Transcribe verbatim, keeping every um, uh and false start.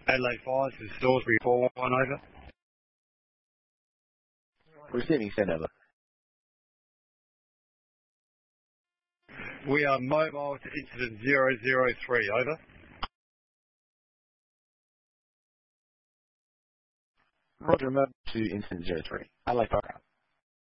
Adelaide Fire, this is Salisbury four one, over. Receiving, send over. We are mobile to incident zero zero three, over. Roger, mobile to incident zero three. Adelaide Fire.